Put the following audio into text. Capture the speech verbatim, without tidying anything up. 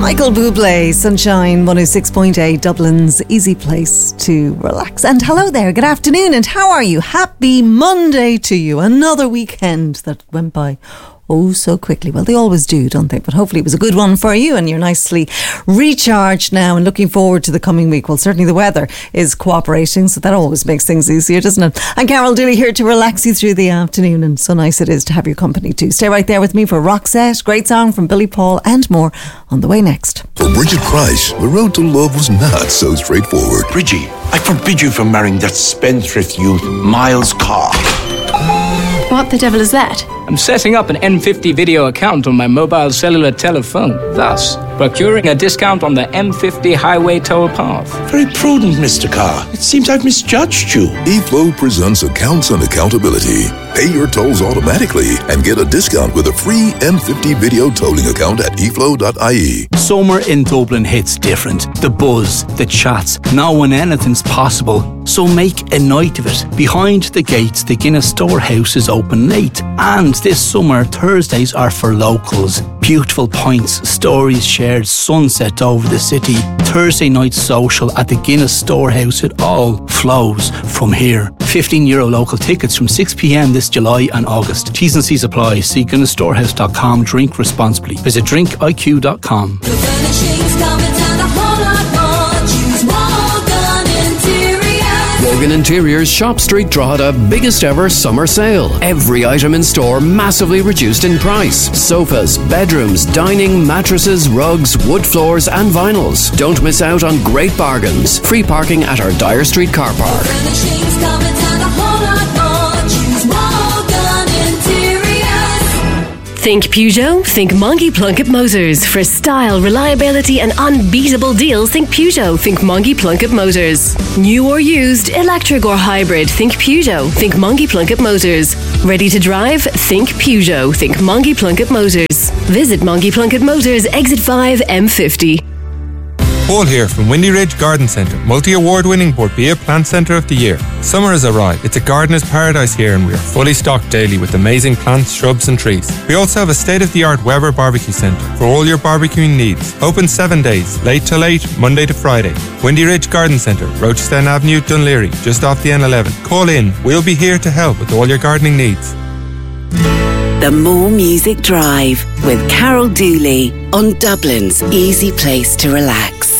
Michael Bublé, Sunshine one oh six point eight, Dublin's easy place to relax. And hello there, good afternoon, and how are you? Happy Monday to you. Another weekend that went by oh so quickly. Well, they always do, don't they? But hopefully it was a good one for you and you're nicely recharged now and looking forward to the coming week. Well, certainly the weather is cooperating, so that always makes things easier, doesn't it? I'm Carol Dooley here to relax you through the afternoon, and so nice it is to have your company too. Stay right there with me for Roxette, great song from Billy Paul, and more on the way next. For Bridget Price, the road to love was not so straightforward. Bridgie, I forbid you from marrying that spendthrift youth, Miles Carr. What the devil is that? I'm setting up an M fifty video account on my mobile cellular telephone, thus procuring a discount on the M fifty highway toll path. Very prudent, Mister Carr. It seems I've misjudged you. eFlow presents accounts and accountability. Pay your tolls automatically and get a discount with a free M fifty video tolling account at e flow dot I E. Summer in Dublin hits different. The buzz, the chats, now when anything's possible. So make a night of it. Behind the gates, the Guinness Storehouse is open late. And this summer, Thursdays are for locals. Beautiful pints, stories shared, sunset over the city. Thursday night social at the Guinness Storehouse. It all flows from here. fifteen euro local tickets from six p.m. this July and August. T's and C's apply. See guinness storehouse dot com. Drink responsibly. Visit drink I Q dot com. Morgan Interiors Shop Street Drogheda biggest ever summer sale. Every item in store massively reduced in price. Sofas, bedrooms, dining, mattresses, rugs, wood floors and vinyls. Don't miss out on great bargains. Free parking at our Dyer Street car park. Think Peugeot? Think Monkey Plunkett Motors. For style, reliability and unbeatable deals, think Peugeot. Think Monkey Plunkett Motors. New or used, electric or hybrid, think Peugeot. Think Monkey Plunkett Motors. Ready to drive? Think Peugeot. Think Monkey Plunkett Motors. Visit Monkey Plunkett Motors, Exit five, M fifty. Paul here from Windy Ridge Garden Centre, multi-award winning Borbia Plant Centre of the Year. Summer has arrived. It's a gardener's paradise here and we are fully stocked daily with amazing plants, shrubs and trees. We also have a state-of-the-art Weber Barbecue Centre for all your barbecuing needs. Open seven days, late till eight, Monday to Friday. Windy Ridge Garden Centre, Rochestown Avenue, Dunleary, just off the N eleven. Call in. We'll be here to help with all your gardening needs. The More Music Drive with Carol Dooley on Dublin's easy place to relax.